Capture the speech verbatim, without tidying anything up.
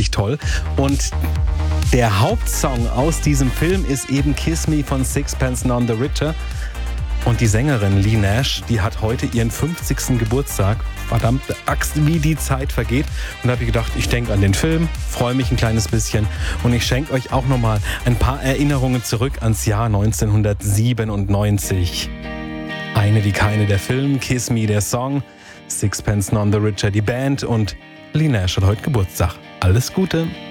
richtig toll. Und der Hauptsong aus diesem Film ist eben Kiss Me von Sixpence None the Richer. Und die Sängerin Leigh Nash, die hat heute ihren fünfzigsten Geburtstag. Verdammte Axt, wie die Zeit vergeht. Und da habe ich gedacht, ich denke an den Film, freue mich ein kleines bisschen. Und ich schenke euch auch nochmal ein paar Erinnerungen zurück ans Jahr neunzehnhundertsiebenundneunzig. Eine wie keine, der Film, Kiss Me, der Song, Sixpence None the Richer, die Band und Leigh Nash hat heute Geburtstag. Alles Gute!